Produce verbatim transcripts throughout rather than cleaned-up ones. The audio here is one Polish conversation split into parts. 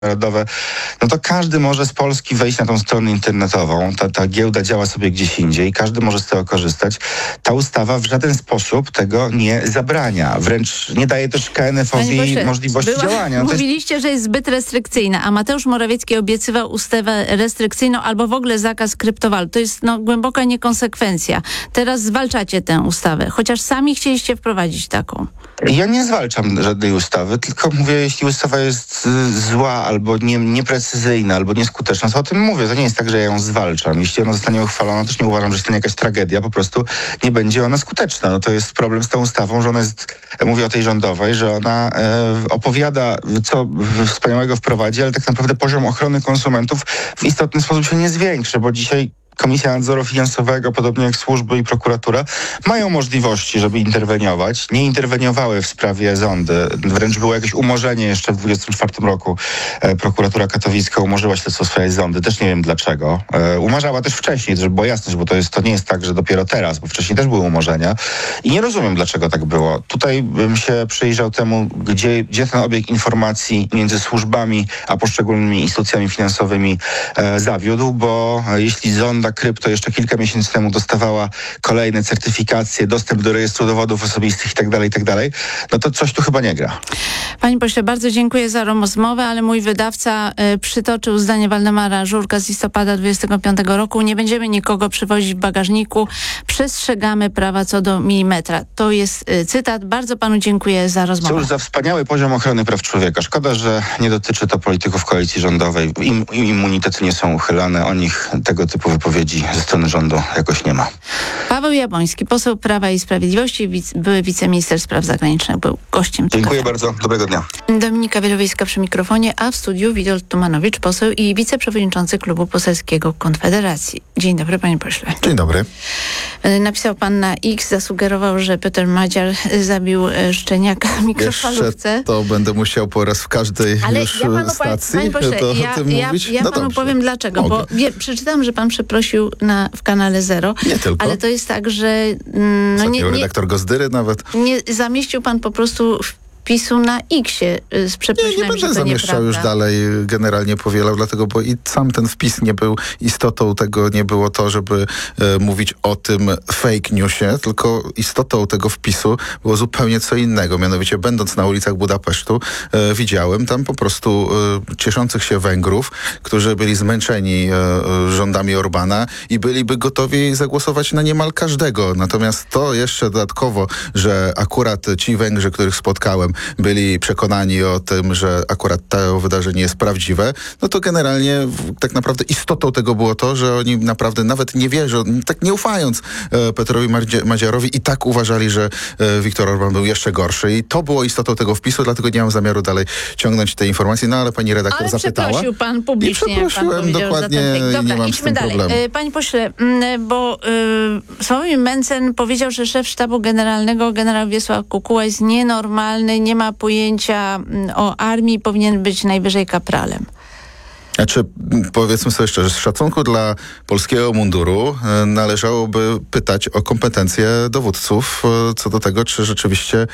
narodowe, no to każdy może z Polski wejść na tą stronę internetową. Ta, ta giełda działa sobie gdzieś indziej, każdy może z tego korzystać. Ta ustawa w żaden sposób tego nie zabrania. Wręcz nie daje też K N F-owi pośle, możliwości była, działania. No mówiliście, jest... że jest zbyt restrykcyjna, a Mateusz Morawiecki obiecywał ustawę restrykcyjną albo w ogóle zakaz kryptowalut. To jest no, głęboka niekonsekwencja. Teraz zwalczacie tę ustawę, chociaż sami chcieliście wprowadzić taką. Ja nie zwalczam żadnej ustawy, tylko mówię, jeśli ustawa jest y, zła, albo nie, nieprecyzyjna, albo nieskuteczna, to o tym mówię. To nie jest tak, że ja ją zwalczam. Jeśli ona zostanie uchwalona, też nie uważam, że jest to jakaś tragedia, po prostu nie będzie ona skuteczna. No to jest problem z tą ustawą, że ona jest, mówię o tej rządowej, że ona e, opowiada, co wspaniałego wprowadzi, ale tak naprawdę poziom ochrony konsumentów w istotny sposób się nie zwiększy, bo dzisiaj Komisja Nadzoru Finansowego, podobnie jak służby i prokuratura, mają możliwości, żeby interweniować. Nie interweniowały w sprawie Zondy. Wręcz było jakieś umorzenie jeszcze w dwudziestym czwartym roku. E, prokuratura katowicka umorzyła śledztwo w sprawie Zondy. Też nie wiem dlaczego. E, umarzała też wcześniej, żeby było jasność, bo to, jest, to nie jest tak, że dopiero teraz, bo wcześniej też były umorzenia. I nie rozumiem, dlaczego tak było. Tutaj bym się przyjrzał temu, gdzie, gdzie ten obieg informacji między służbami a poszczególnymi instytucjami finansowymi e, zawiódł, bo e, jeśli Zonda Krypto jeszcze kilka miesięcy temu dostawała kolejne certyfikacje, dostęp do rejestru dowodów osobistych i tak dalej, i tak dalej, no to coś tu chyba nie gra. Panie pośle, bardzo dziękuję za rozmowę, ale mój wydawca y, przytoczył zdanie Waldemara Żurka z listopada dwudziestego piątego roku. Nie będziemy nikogo przywozić w bagażniku. Przestrzegamy prawa co do milimetra. To jest y, cytat. Bardzo panu dziękuję za rozmowę. Cóż za wspaniały poziom ochrony praw człowieka. Szkoda, że nie dotyczy to polityków koalicji rządowej. Im, im immunitety nie są uchylane. O nich tego typu wypowiedzi ze strony rządu jakoś nie ma. Paweł Jabłoński, poseł Prawa i Sprawiedliwości, wic, były wiceminister spraw zagranicznych, był gościem. Dziękuję bardzo. Dobrego dnia. Dominika Wielowiejska przy mikrofonie, a w studiu Witold Tumanowicz, poseł i wiceprzewodniczący Klubu Poselskiego Konfederacji. Dzień dobry, panie pośle. Dzień dobry. Napisał pan na X, zasugerował, że Peter Madziar zabił szczeniaka w mikrofalówce. Jeszcze to będę musiał po raz w każdej Ale już ja panu stacji panie pośle, to ja, o tym ja, mówić. ja no panu dobrze. powiem dlaczego, Mogę. bo wie, przeczytałam, że pan przeprosił na, w kanale Zero. Nie tylko. Ale to jest tak, że mm, no nie, nie, redaktor Gozdyry nawet. nie zamieścił pan po prostu wpisu na X-ie z przeprosinami, Nie, nie będę zamieszczał już dalej, generalnie powielał, dlatego, bo i sam ten wpis nie był, istotą tego nie było to, żeby e, mówić o tym fake newsie, tylko istotą tego wpisu było zupełnie co innego. Mianowicie, będąc na ulicach Budapesztu, e, widziałem tam po prostu e, cieszących się Węgrów, którzy byli zmęczeni e, rządami Orbana i byliby gotowi zagłosować na niemal każdego. Natomiast to jeszcze dodatkowo, że akurat ci Węgrzy, których spotkałem, byli przekonani o tym, że akurat to wydarzenie jest prawdziwe, no to generalnie w, tak naprawdę istotą tego było to, że oni naprawdę nawet nie wierzą, tak nie ufając e, Petrowi Madzie- Madziarowi i tak uważali, że e, Viktor Orban był jeszcze gorszy i to było istotą tego wpisu, dlatego nie mam zamiaru dalej ciągnąć tej informacji, no ale pani redaktor ale zapytała. Ale przeprosił pan publicznie, I przeprosiłem jak pan dokładnie, za ten fake. Dobra, nie mam idźmy z tym dalej. problemu. E, Panie pośle, m, bo y, Sławomir Mencen powiedział, że szef sztabu generalnego, generał Wiesław Kukuła jest nienormalny, nie ma pojęcia o armii, powinien być najwyżej kapralem. Znaczy, powiedzmy sobie szczerze, z szacunku dla polskiego munduru e, należałoby pytać o kompetencje dowódców e, co do tego, czy rzeczywiście e,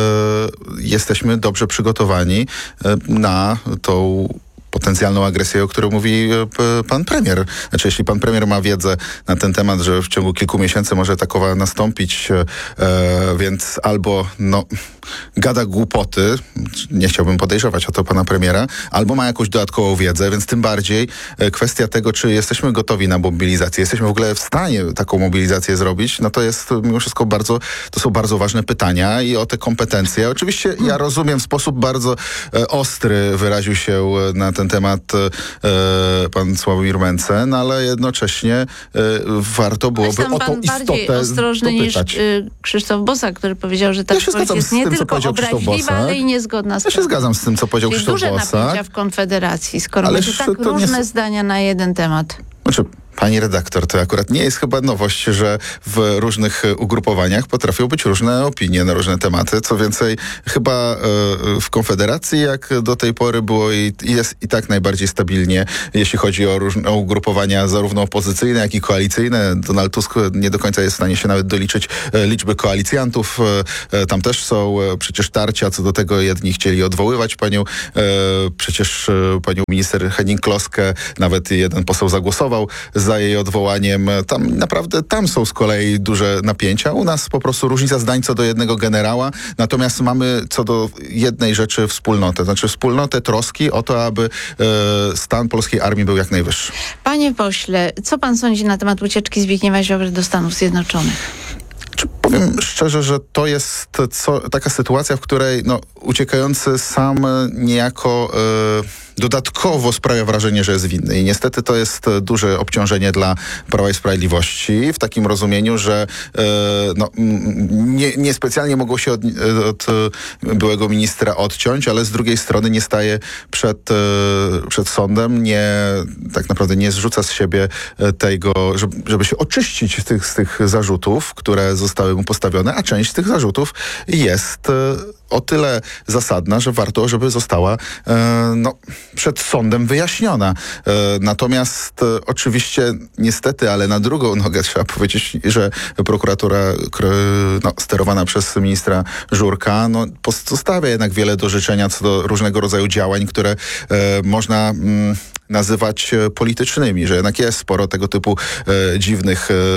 jesteśmy dobrze przygotowani e, na tą potencjalną agresję, o której mówi e, pan premier. Znaczy, jeśli pan premier ma wiedzę na ten temat, że w ciągu kilku miesięcy może takowa nastąpić, e, więc albo no, gada głupoty, nie chciałbym podejrzewać o to pana premiera, albo ma jakąś dodatkową wiedzę, więc tym bardziej e, kwestia tego, czy jesteśmy gotowi na mobilizację, jesteśmy w ogóle w stanie taką mobilizację zrobić, no to jest mimo wszystko bardzo, to są bardzo ważne pytania i o te kompetencje. Oczywiście ja rozumiem, w sposób bardzo e, ostry wyraził się na ten temat e, pan Sławomir Mencen, ale jednocześnie e, warto byłoby o tą istotę bardziej ostrożny dopytać. niż y, Krzysztof Bosak, który powiedział, że ta Ja się wypowiedź zgadzam jest z nie tym, co tylko powiedział Krzysztof obraźliwa, Bosak. ale i niezgodna z Ja się prawdą. zgadzam z tym, co powiedział Czyli Krzysztof duże Bosak. napięcia w Konfederacji, skoro Ależ macie tak to nie różne s- zdania na jeden temat. Znaczy, Pani redaktor, to akurat nie jest chyba nowość, że w różnych ugrupowaniach potrafią być różne opinie na różne tematy. Co więcej, chyba e, w Konfederacji jak do tej pory było i jest i tak najbardziej stabilnie, jeśli chodzi o różne ugrupowania zarówno opozycyjne, jak i koalicyjne. Donald Tusk nie do końca jest w stanie się nawet doliczyć e, liczby koalicjantów. E, tam też są e, przecież tarcia, co do tego jedni chcieli odwoływać panią, e, przecież e, panią minister Henning-Kloskę, nawet jeden poseł zagłosował za jej odwołaniem. Tam naprawdę, tam są z kolei duże napięcia. U nas po prostu różnica zdań co do jednego generała, natomiast mamy co do jednej rzeczy wspólnotę, znaczy wspólnotę troski o to, aby e, stan polskiej armii był jak najwyższy. Panie pośle, co pan sądzi na temat ucieczki Zbigniewa Ziobry do Stanów Zjednoczonych? Czy powiem szczerze, że to jest co, taka sytuacja, w której no, uciekający sam niejako e, dodatkowo sprawia wrażenie, że jest winny. I niestety to jest duże obciążenie dla Prawa i Sprawiedliwości w takim rozumieniu, że e, no, nie, niespecjalnie mogło się od, od byłego ministra odciąć, ale z drugiej strony nie staje przed, e, przed sądem, nie, tak naprawdę nie zrzuca z siebie tego, żeby, żeby się oczyścić z tych, z tych zarzutów, które zostały mu postawione, a część z tych zarzutów jest e, o tyle zasadna, że warto, żeby została e, no, przed sądem wyjaśniona. E, natomiast e, oczywiście niestety, ale na drugą nogę trzeba powiedzieć, że prokuratura kr, no, sterowana przez ministra Żurka no, pozostawia jednak wiele do życzenia co do różnego rodzaju działań, które e, można mm, nazywać politycznymi, że jednak jest sporo tego typu e, dziwnych e, e,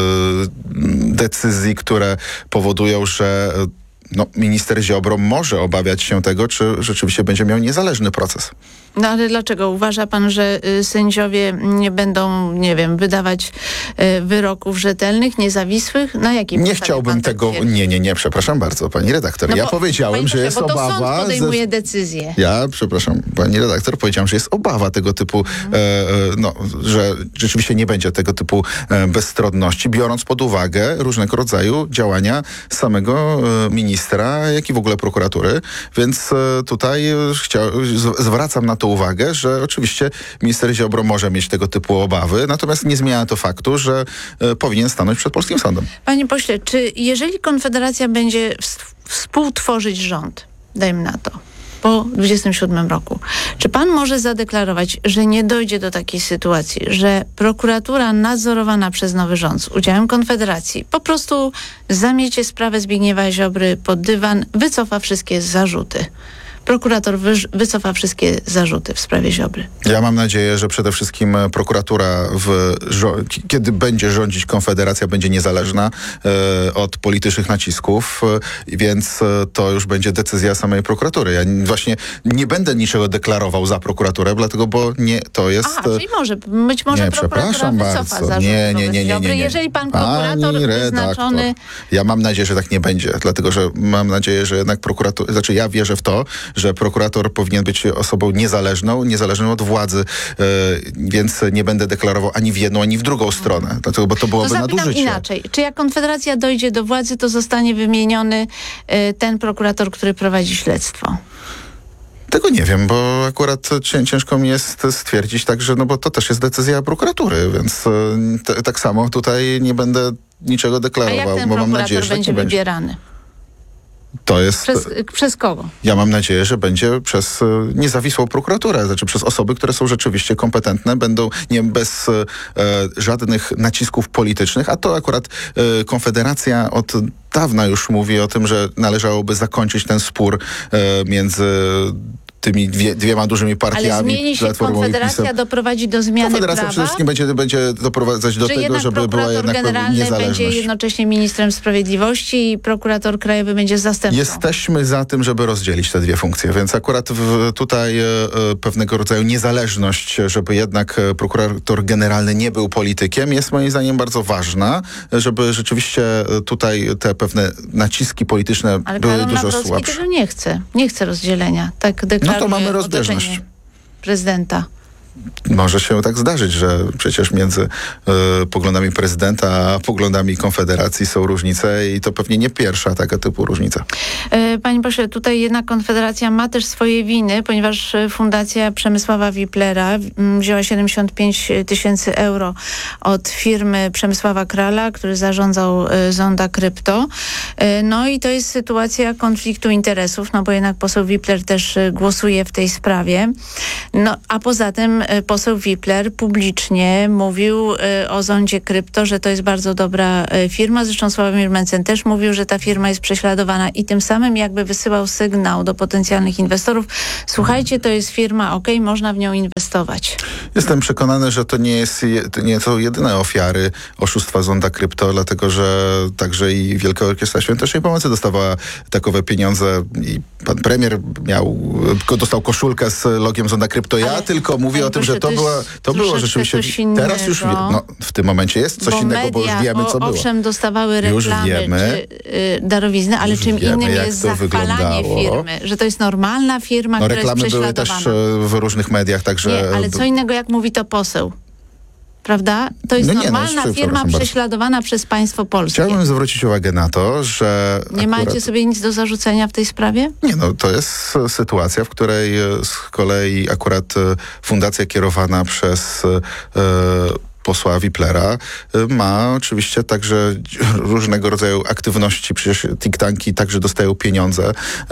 decyzji, które powodują, że no, minister Ziobro może obawiać się tego, czy rzeczywiście będzie miał niezależny proces. No ale dlaczego? Uważa pan, że y, sędziowie nie będą, nie wiem, wydawać y, wyroków rzetelnych, niezawisłych? Na jakiej Nie podstawie chciałbym pan tak tego... twierdzi? Nie, nie, nie, przepraszam bardzo, pani redaktor. No ja bo, powiedziałem, panie że pośle, jest bo to obawa... sąd podejmuje ze... decyzję. Ja, przepraszam, pani redaktor, powiedziałem, że jest obawa tego typu, mm. e, no, że rzeczywiście nie będzie tego typu e, bezstronności, biorąc pod uwagę różnego rodzaju działania samego e, ministra, jak i w ogóle prokuratury. Więc e, tutaj e, chcia, z, zwracam na to uwagę, że oczywiście minister Ziobro może mieć tego typu obawy, natomiast nie zmienia to faktu, że e, powinien stanąć przed polskim sądem. Panie pośle, czy jeżeli Konfederacja będzie współtworzyć rząd, dajmy na to, po dwudziestym siódmym roku, czy pan może zadeklarować, że nie dojdzie do takiej sytuacji, że prokuratura nadzorowana przez nowy rząd z udziałem Konfederacji po prostu zamiecie sprawę Zbigniewa Ziobry pod dywan, wycofa wszystkie zarzuty? Prokurator wy- wycofa wszystkie zarzuty w sprawie Ziobry. Ja mam nadzieję, że przede wszystkim prokuratura, w, kiedy będzie rządzić Konfederacja, będzie niezależna e, od politycznych nacisków, e, więc e, to już będzie decyzja samej prokuratury. Ja właśnie nie będę niczego deklarował za prokuraturę, dlatego, bo nie, to jest... Aha, czyli może, być może nie, prokuratura przepraszam wycofa bardzo. zarzuty Nie, nie, wobec nie, nie, Ziobry. nie, nie. Jeżeli pan prokurator Pani wyznaczony... redaktor, ja mam nadzieję, że tak nie będzie, dlatego, że mam nadzieję, że jednak prokurator... Znaczy ja wierzę w to, że prokurator powinien być osobą niezależną, niezależną od władzy, e, więc nie będę deklarował ani w jedną, ani w drugą stronę, dlatego, bo to byłoby To zapytam nadużycie. inaczej. Czy jak Konfederacja dojdzie do władzy, to zostanie wymieniony e, ten prokurator, który prowadzi śledztwo? Tego nie wiem, bo akurat cię, ciężko mi jest stwierdzić także, no bo to też jest decyzja prokuratury, więc e, te, tak samo tutaj nie będę niczego A deklarował, jak ten bo mam prokurator nadzieję, że tak będzie nie będzie. wybierany? To jest... Przez, przez kogo? Ja mam nadzieję, że będzie przez e, niezawisłą prokuraturę, znaczy przez osoby, które są rzeczywiście kompetentne, będą nie bez e, żadnych nacisków politycznych, a to akurat e, Konfederacja od dawna już mówi o tym, że należałoby zakończyć ten spór e, między tymi dwie, dwiema dużymi partiami. Ale zmieni się Platformą i Konfederacja, PiS-em. doprowadzi do zmiany Konfederacja prawa? przede wszystkim będzie, będzie doprowadzać do Że tego, jednak żeby była prokurator jednak generalny będzie niezależność. jednocześnie ministrem sprawiedliwości i prokurator krajowy będzie zastępcą. Jesteśmy za tym, żeby rozdzielić te dwie funkcje, więc akurat w, tutaj e, pewnego rodzaju niezależność, żeby jednak e, prokurator generalny nie był politykiem, jest moim zdaniem bardzo ważna, żeby rzeczywiście e, tutaj te pewne naciski polityczne Ale były Karol dużo Nawrocki słabsze. tego nie chce. Nie chce rozdzielenia. Tak deklaruje No to mamy rozbieżność. otoczenie prezydenta. może się tak zdarzyć, że przecież między y, poglądami prezydenta a poglądami Konfederacji są różnice i to pewnie nie pierwsza taka typu różnica. Panie pośle, tutaj jednak Konfederacja ma też swoje winy, ponieważ Fundacja Przemysława Wiplera wzięła siedemdziesiąt pięć tysięcy euro od firmy Przemysława Krala, który zarządzał Zonda Krypto. No i to jest sytuacja konfliktu interesów, no bo jednak poseł Wipler też głosuje w tej sprawie. No a poza tym poseł Wipler publicznie mówił o Zondzie Krypto, że to jest bardzo dobra firma. Zresztą Sławomir Mencen też mówił, że ta firma jest prześladowana i tym samym jakby wysyłał sygnał do potencjalnych inwestorów. Słuchajcie, to jest firma, okej, okay, można w nią inwestować. Jestem przekonany, że to nie jest to nie są jedyne ofiary oszustwa Zonda Krypto, dlatego że także i Wielka Orkiestra Świątecznej Pomocy dostawała takowe pieniądze i pan premier miał, dostał koszulkę z logiem Zonda Krypto. Ja Ale, tylko mówię o tym, proszę, że to, to, była, to było rzeczywiście... Teraz już no, w tym momencie jest coś bo innego, media, bo już wiemy, co o, było. Owszem, dostawały Już reklamy wiemy, czy y, darowizny, ale czym wiemy, innym jak jest to zachwalanie wyglądało. firmy, że to jest normalna firma, No, która jest reklamy były też prześladowana. e, w różnych mediach, także... Nie, ale co innego, jak mówi to poseł. Prawda? To jest No nie, no, normalna przepraszam firma bardzo. prześladowana przez państwo polskie. Chciałbym zwrócić uwagę na to, że... Nie akurat... macie sobie nic do zarzucenia w tej sprawie? Nie, no to jest sytuacja, w której z kolei akurat fundacja kierowana przez e, posła Wiplera ma oczywiście także różnego rodzaju aktywności, przecież think tanki także dostają pieniądze.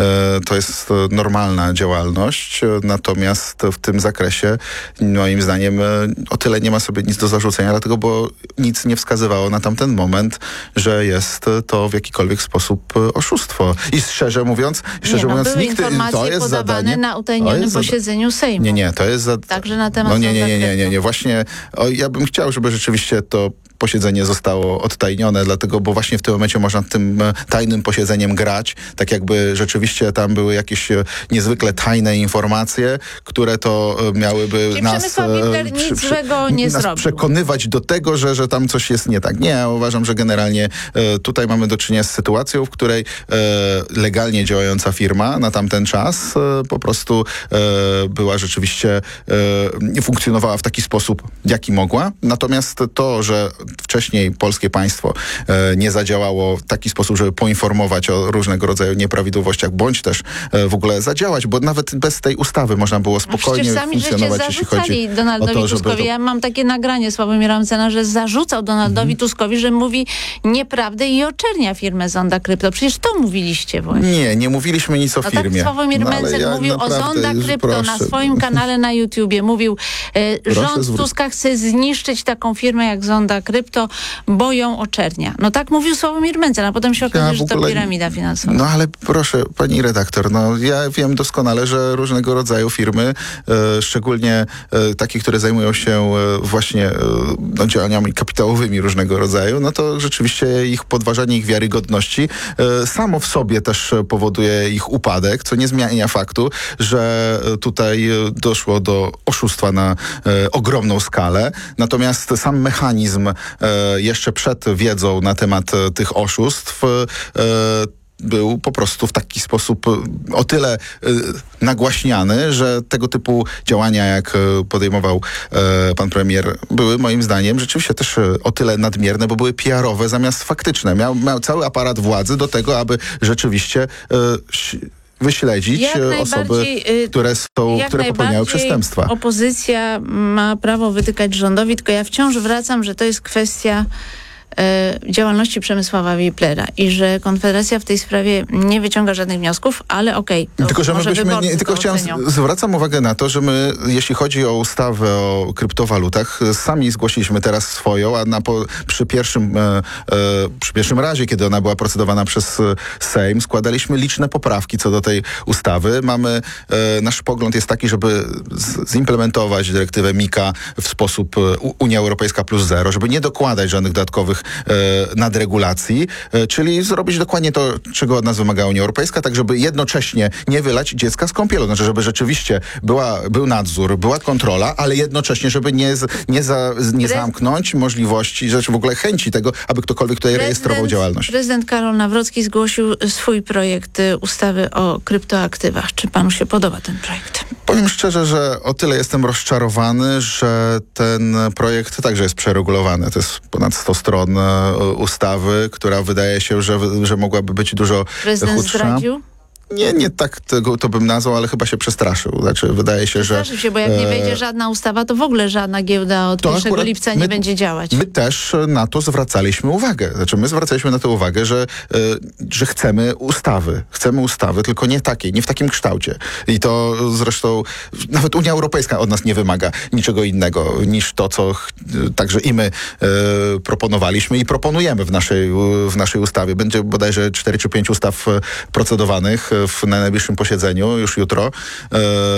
To jest normalna działalność, natomiast w tym zakresie moim zdaniem o tyle nie ma sobie nic do zarzucenia, dlatego, bo nic nie wskazywało na tamten moment, że jest to w jakikolwiek sposób oszustwo. I szczerze mówiąc, szczerze nie, no, mówiąc, były nikt, informacje to jest podawane zadanie, na utajnionym posiedzeniu Sejmu. Nie, nie, to jest za... Także na temat No nie, nie, nie, nie, Zonda nie, nie. Właśnie o, ja bym chciał, żeby rzeczywiście to posiedzenie zostało odtajnione, dlatego, bo właśnie w tym momencie można tym e, tajnym posiedzeniem grać, tak jakby rzeczywiście tam były jakieś e, niezwykle tajne informacje, które to e, miałyby Czyli nas, Przemysław Wipler nic złego nie nas zrobił. przekonywać do tego, że, że tam coś jest nie tak. Nie, ja uważam, że generalnie e, tutaj mamy do czynienia z sytuacją, w której e, legalnie działająca firma na tamten czas e, po prostu e, była rzeczywiście, e, nie funkcjonowała w taki sposób, jaki mogła. Natomiast to, że wcześniej polskie państwo e, nie zadziałało w taki sposób, żeby poinformować o różnego rodzaju nieprawidłowościach, bądź też e, w ogóle zadziałać, bo nawet bez tej ustawy można było spokojnie Przecież sami funkcjonować, żeście jeśli chodzi zarzucali Donaldowi o to, żeby... Tuskowi. Ja mam takie nagranie Sławomira Mencena, że zarzucał Donaldowi Mhm. Tuskowi, że mówi nieprawdę i oczernia firmę Zonda Krypto. Przecież to mówiliście właśnie. Nie, nie mówiliśmy nic o No firmie. tak Sławomir No, ale Mencen ja mówił o naprawdę Zonda już Krypto proszę. na swoim kanale na YouTubie. Mówił, e, rząd zwróć- Tuska chce zniszczyć taką firmę jak Zonda Krypto, bo ją oczernia. No tak mówił Sławomir Mencen, a potem się okazuje, w że to ogóle- piramida finansowa. No ale proszę, pani redaktor, no ja wiem doskonale, że różnego rodzaju firmy, e, szczególnie e, takie, które zajmują się e, właśnie e, no, działaniami kapitałowymi różnego rodzaju, no to rzeczywiście ich podważanie ich wiarygodności e, samo w sobie też powoduje ich upadek, co nie zmienia faktu, że tutaj e, doszło do oszustwa na e, ogromną skalę. Natomiast sam mechanizm e, jeszcze przed wiedzą na temat e, tych oszustw e, był po prostu w taki sposób e, o tyle e, nagłaśniany, że tego typu działania, jak e, podejmował e, pan premier, były moim zdaniem rzeczywiście też e, o tyle nadmierne, bo były P R-owe zamiast faktyczne. Miał, miał cały aparat władzy do tego, aby rzeczywiście e, wyśledzić Jak e, osoby, najbardziej, y, które, są, Jak które popełniają najbardziej przestępstwa. Opozycja ma prawo wytykać rządowi, tylko ja wciąż wracam, że to jest kwestia e, działalności Przemysława Wiplera i że Konfederacja w tej sprawie nie wyciąga żadnych wniosków, ale okej, okay, Tylko, że my może byśmy, wyborcy nie, tylko to chciałem, ocenią. z- zwracam uwagę na to, że my, jeśli chodzi o ustawę o kryptowalutach, sami zgłosiliśmy teraz swoją, a na po, przy, pierwszym, e, e, przy pierwszym razie, kiedy ona była procedowana przez e, Sejm, składaliśmy liczne poprawki co do tej ustawy. Mamy, e, nasz pogląd jest taki, żeby z, zimplementować dyrektywę MiCA w sposób e, U- Unia Europejska plus zero, żeby nie dokładać żadnych dodatkowych e, nadregulacji, e, czyli zrobić dokładnie to, czego od nas wymaga Unia Europejska, tak żeby jednocześnie nie wylać dziecka z kąpielą. Znaczy, żeby rzeczywiście była, był nadzór, była kontrola, ale jednocześnie, żeby nie, z, nie, za, nie Pre- zamknąć możliwości, rzeczy w ogóle chęci tego, aby ktokolwiek tutaj rejestrował działalność. Prezydent Karol Nawrocki zgłosił swój projekt y, ustawy o kryptoaktywach. Czy panu się podoba ten projekt? Powiem szczerze, że o tyle jestem rozczarowany, że ten projekt także jest przeregulowany. To jest ponad sto stron e, ustawy, która wydaje się, że, że mogłaby być dużo Prezydent chudsza. zdradził? Nie, nie tak tego to bym nazwał, ale chyba się przestraszył. Znaczy, wydaje się, że... Przestraszył się, bo jak nie e, wejdzie żadna ustawa, to w ogóle żadna giełda od To pierwszego akurat lipca my- nie będzie działać. My też na to zwracaliśmy uwagę. Znaczy my zwracaliśmy na to uwagę, że, e, że chcemy ustawy. Chcemy ustawy, tylko nie takiej, nie w takim kształcie. I to zresztą nawet Unia Europejska od nas nie wymaga niczego innego niż to, co ch- także i my e, proponowaliśmy i proponujemy w naszej, w naszej ustawie. Będzie bodajże cztery czy pięć ustaw e, procedowanych w, na najbliższym posiedzeniu, już jutro. E,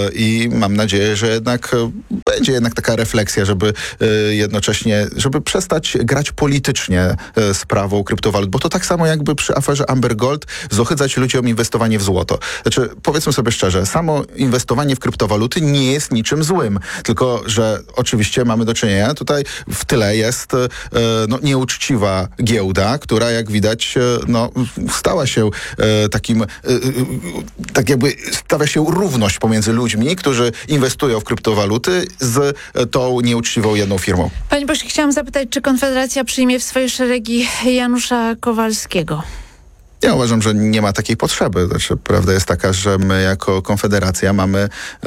I mam nadzieję, że jednak e, będzie jednak taka refleksja, żeby e, jednocześnie, żeby przestać grać politycznie e, sprawą kryptowalut, bo to tak samo jakby przy aferze Amber Gold zohydzać ludziom inwestowanie w złoto. Znaczy, powiedzmy sobie szczerze, samo inwestowanie w kryptowaluty nie jest niczym złym, tylko że oczywiście mamy do czynienia, tutaj w tyle jest e, no, nieuczciwa giełda, która jak widać e, no, stała się e, takim e, e, tak jakby stawia się równość pomiędzy ludźmi, którzy inwestują w kryptowaluty z e, tą nieuczciwą jedną firmą. Panie pośle, chciałam zapytać, czy Konfederacja przyjmie w swoje szeregi Janusza Kowalskiego? Ja uważam, że nie ma takiej potrzeby. Znaczy, prawda jest taka, że my jako Konfederacja mamy e,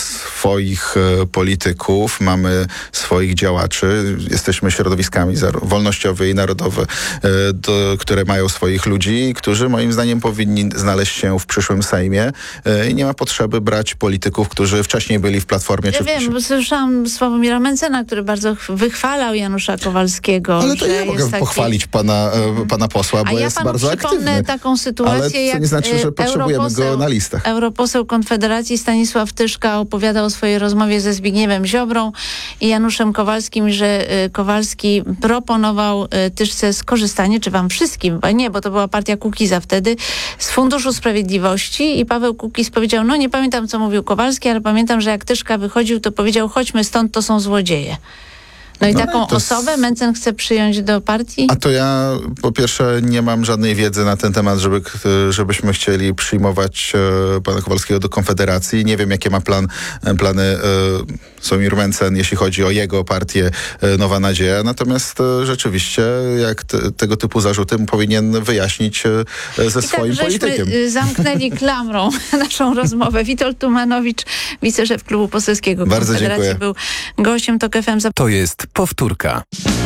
swoich e, polityków, mamy swoich działaczy. Jesteśmy środowiskami zar- wolnościowe i narodowe, e, do, które mają swoich ludzi, którzy moim zdaniem powinni znaleźć się w przyszłym Sejmie e, i nie ma potrzeby brać polityków, którzy wcześniej byli w Platformie Ja czy w wiem, bo słyszałam Sławomira Mencena, który bardzo ch- wychwalał Janusza Kowalskiego. Ale to że ja mogę jest taki... pochwalić pana, e, pana posła, A bo ja jest panu bardzo przypomnę aktywny. taką sytuację, Ale co jak nie znaczy, że y, potrzebujemy go europoseł- na listach. Europoseł Konfederacji Stanisław Tyszka opowiadał o swojej rozmowie ze Zbigniewem Ziobrą i Januszem Kowalskim, że y, Kowalski proponował y, Tyszce skorzystanie, czy wam wszystkim, bo nie, bo to była partia Kukiza wtedy, z Funduszu Sprawiedliwości i Paweł Kukiz powiedział, no nie pamiętam, co mówił Kowalski, ale pamiętam, że jak Tyszka wychodził, to powiedział, chodźmy stąd, to są złodzieje. No i No, taką to jest- osobę Mencen chce przyjąć do partii? A to ja po pierwsze nie mam żadnej wiedzy na ten temat, żeby, k- żebyśmy chcieli przyjmować e, pana Kowalskiego do Konfederacji. Nie wiem, jakie ma plan, e, plany e, Sławomir Mencen, jeśli chodzi o jego partię e, Nowa Nadzieja. Natomiast e, rzeczywiście, jak te, tego typu zarzuty powinien wyjaśnić e, ze I tak swoim żeśmy politykiem. y, zamknęli klamrą naszą rozmowę. Witold Tumanowicz, wiceszef Klubu Poselskiego Bardzo Konfederacji, dziękuję. był gościem Tok F M. To jest powtórka.